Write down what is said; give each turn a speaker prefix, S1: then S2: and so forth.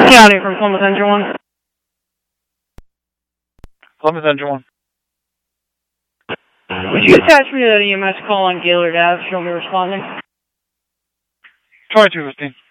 S1: County from Columbus Engine 1.
S2: Columbus Engine 1.
S1: Would you attach me to that EMS call on Gaylord Ave? She'll be responding.
S2: 2215.